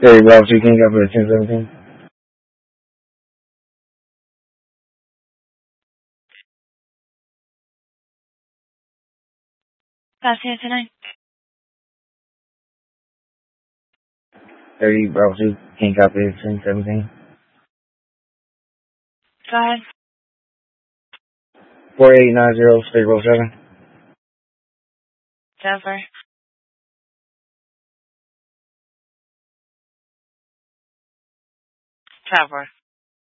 Hey, Ralph, you can get for 1017. 579. 30, Ralph, you can copy 1017. Go ahead. 4890 State Road 7. Denver. Trevor.